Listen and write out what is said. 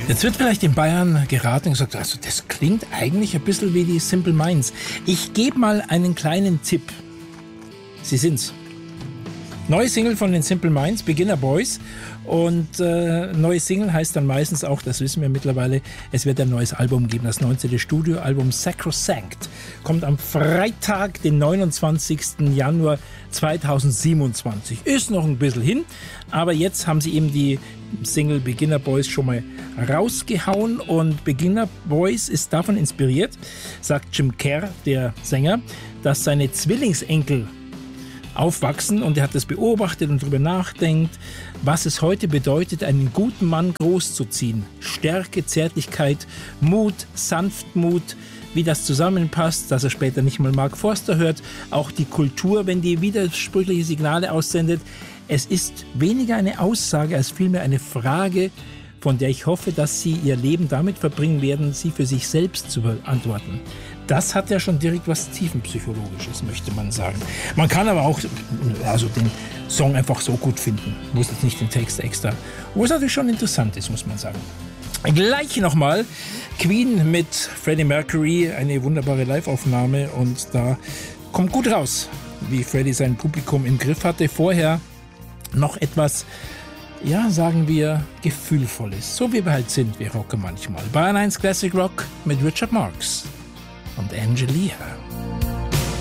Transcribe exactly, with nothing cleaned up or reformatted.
Jetzt wird vielleicht in Bayern geraten und gesagt, also das klingt eigentlich ein bisschen wie die Simple Minds. Ich gebe mal einen kleinen Tipp. Sie sind's. Neue Single von den Simple Minds, Beginner Boys. Und äh, neue Single heißt dann meistens auch, das wissen wir mittlerweile, es wird ein neues Album geben. Das neunzehnte Studioalbum Sacrosanct kommt am Freitag, den neunundzwanzigsten Januar zweitausendsiebenundzwanzig. Ist noch ein bisschen hin, aber jetzt haben sie eben die Single Beginner Boys schon mal rausgehauen. Und Beginner Boys ist davon inspiriert, sagt Jim Kerr, der Sänger, dass seine Zwillingsenkel aufwachsen und er hat das beobachtet und darüber nachdenkt, was es heute bedeutet, einen guten Mann großzuziehen. Stärke, Zärtlichkeit, Mut, Sanftmut, wie das zusammenpasst, dass er später nicht mal Mark Forster hört, auch die Kultur, wenn die widersprüchliche Signale aussendet. Es ist weniger eine Aussage als vielmehr eine Frage, von der ich hoffe, dass Sie Ihr Leben damit verbringen werden, sie für sich selbst zu beantworten. Das hat ja schon direkt was Tiefenpsychologisches, möchte man sagen. Man kann aber auch also den Song einfach so gut finden. Muss jetzt nicht den Text extra. Wo es natürlich schon interessant ist, muss man sagen. Gleich nochmal Queen mit Freddie Mercury, eine wunderbare Live-Aufnahme und da kommt gut raus, wie Freddie sein Publikum im Griff hatte. Vorher noch etwas, ja, sagen wir, Gefühlvolles. So wie wir halt sind, wir Rocker manchmal. Bayern eins Classic Rock mit Richard Marx und Angelia.